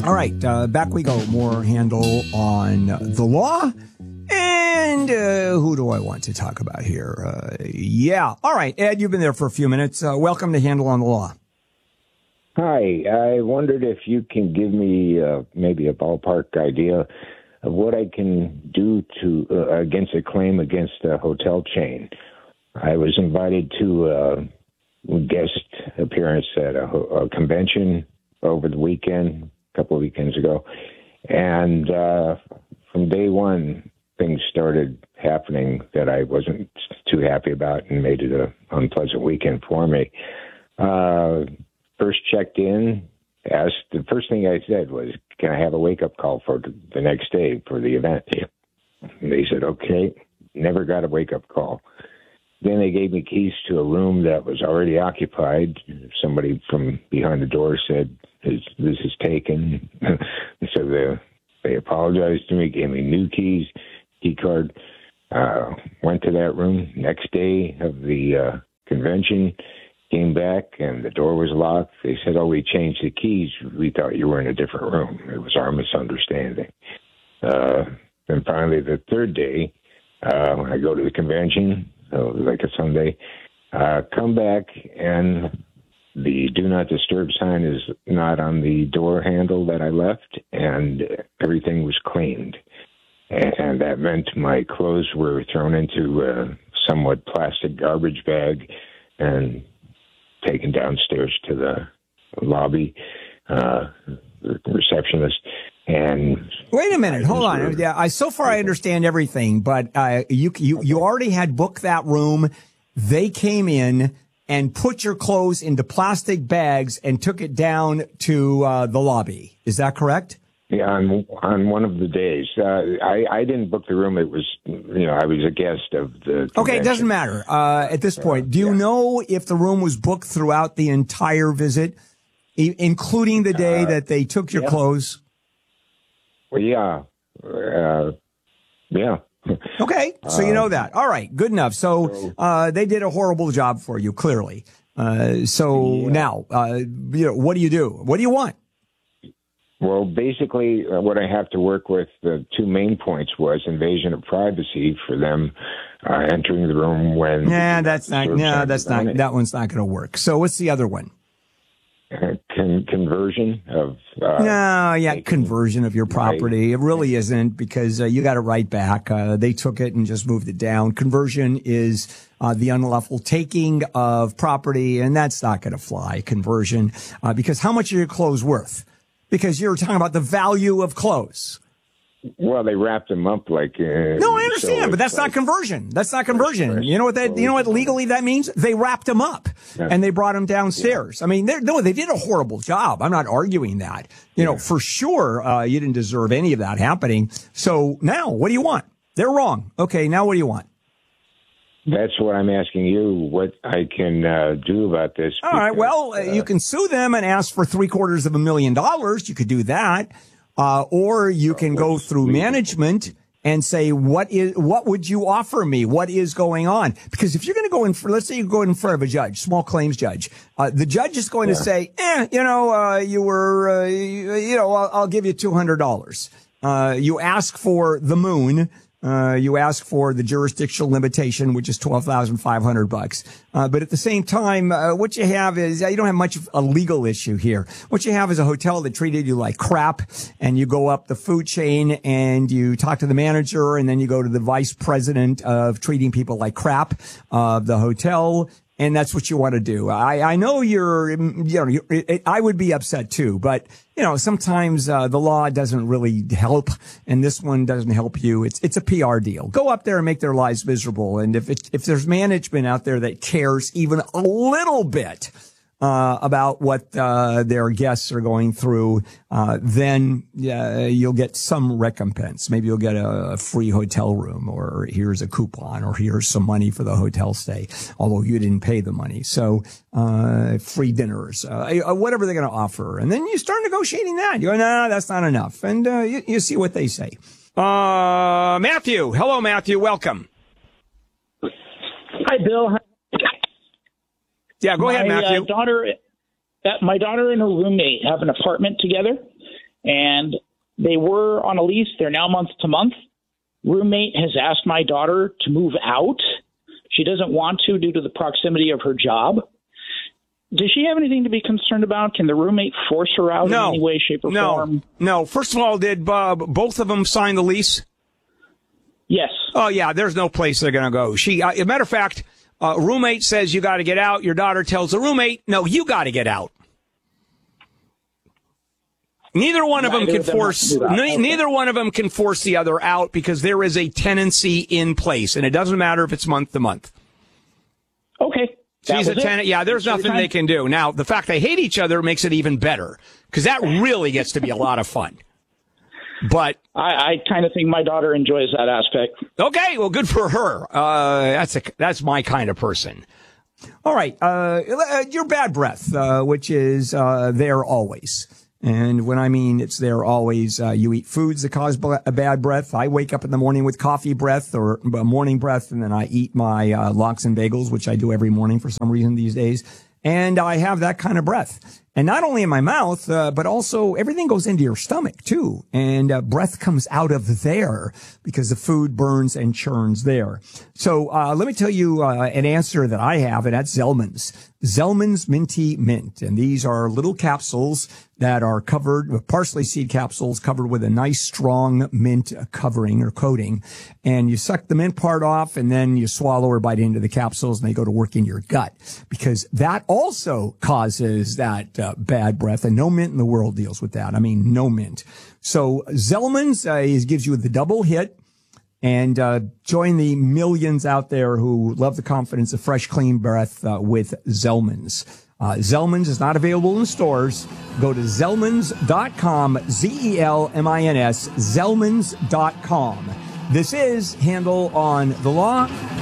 All right, back we go. More handle on the law. And who do I want to talk about here? Yeah. All right, Ed, you've been there for a few minutes. Welcome to Handle on the Law. Hi. I wondered if you can give me maybe a ballpark idea of what I can do to against a claim against a hotel chain. I was invited to a guest appearance at a convention over the weekend, a couple of weekends ago. And from day one, things started happening that I wasn't too happy about and made it an unpleasant weekend for me. First checked in, asked, the first thing I said was, can I have a wake-up call for the next day for the event? And they said, okay. Never got a wake-up call. Then they gave me keys to a room that was already occupied. Somebody from behind the door said, this is taken. So they apologized to me, gave me new keys, key card. Went to that room. Next day of the convention, came back, and the door was locked. They said, oh, we changed the keys. We thought you were in a different room. It was our misunderstanding. Then finally, the third day, I go to the convention, like a Sunday, come back, and the Do Not Disturb sign is not on the door handle that I left, and everything was cleaned. And that meant my clothes were thrown into a somewhat plastic garbage bag and taken downstairs to the lobby, the receptionist. And wait a minute, hold on. Yeah, so far I understand everything, but you already had booked that room. They came in and put your clothes into plastic bags and took it down to the lobby. Is that correct? Yeah, on one of the days. I didn't book the room. It was, I was a guest of the convention. Okay, it doesn't matter at this point. Do you know if the room was booked throughout the entire visit, including the day that they took your clothes? Well, yeah. Yeah. Okay, so you know that. All right, good enough. So they did a horrible job for you, clearly. Now, what do you do? What do you want? Well, basically, what I have to work with, the two main points was invasion of privacy for them entering the room when. That one's not going to work. So what's the other one? Conversion of. Conversion of your property. It really isn't, because you got it right back. They took it and just moved it down. Conversion is the unlawful taking of property, and that's not going to fly. Conversion, because how much are your clothes worth? Because you're talking about the value of clothes. Well, they wrapped them up like. No, I understand, but that's not conversion. That's not conversion. You know what legally that means? They wrapped them up and they brought them downstairs. Yeah. I mean, they did a horrible job. I'm not arguing that. For sure, you didn't deserve any of that happening. So now, what do you want? They're wrong. Okay, now what do you want? That's what I'm asking you, what I can do about this. All right, well, you can sue them and ask for $750,000. You could do that. Or you can go through management and say, what would you offer me? What is going on? Because if you're going to go let's say you go in front of a judge, small claims judge, the judge is going to say, I'll give you $200. You ask for the moon. You ask for the jurisdictional limitation, which is $12,500. But at the same time, what you have is you don't have much of a legal issue here. What you have is a hotel that treated you like crap, and you go up the food chain and you talk to the manager, and then you go to the vice president of treating people like crap of the hotel. And that's what you want to do. I know I would be upset too, but sometimes the law doesn't really help, and this one doesn't help you. It's a PR deal. Go up there and make their lives miserable. And if there's management out there that cares even a little bit about what their guests are going through, then you'll get some recompense. Maybe you'll get a free hotel room, or here's a coupon, or here's some money for the hotel stay, although you didn't pay the money. So free dinners, whatever they're going to offer. And then you start negotiating that. You go, no, that's not enough. And you see what they say. Matthew. Hello, Matthew. Welcome. Hi, Bill. Yeah, go ahead, Matthew. My daughter and her roommate have an apartment together, and they were on a lease. They're now month to month. Roommate has asked my daughter to move out. She doesn't want to due to the proximity of her job. Does she have anything to be concerned about? Can the roommate force her out in any way, shape, or form? No. First of all, did both of them sign the lease? Yes. Oh, yeah, there's no place they're going to go. As a matter of fact, roommate says you got to get out. Your daughter tells the roommate, no, you got to get out. Neither one of them can force. Neither one of them can force the other out because there is a tenancy in place, and it doesn't matter if it's month to month. Okay. She's a tenant. Yeah, there's nothing they can do. Now, the fact they hate each other makes it even better because that really gets to be a lot of fun. But I kind of think my daughter enjoys that aspect. Okay, well, good for her. That's my kind of person. All right, your bad breath, which is there always. And when I mean it's there always, you eat foods that cause a bad breath. I wake up in the morning with coffee breath or morning breath, and then I eat my lox and bagels, which I do every morning for some reason these days. And I have that kind of breath. And not only in my mouth, but also everything goes into your stomach, too. And breath comes out of there because the food burns and churns there. So let me tell you an answer that I have, and that's Zellman's. Zellman's Minty Mint. And these are little capsules that are covered with parsley seed capsules covered with a nice strong mint covering or coating. And you suck the mint part off and then you swallow or bite into the capsules and they go to work in your gut because that also causes that bad breath, and no mint in the world deals with that. I mean, no mint. So Zellman's gives you the double hit. And join the millions out there who love the confidence of fresh, clean breath with Zellman's. Zellman's is not available in stores. Go to Zellmans.com, Zelmins, Zellmans.com. This is Handel on the Law.